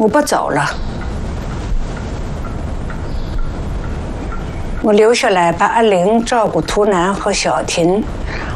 我不走了，我留下来把阿玲照顾图南和小婷。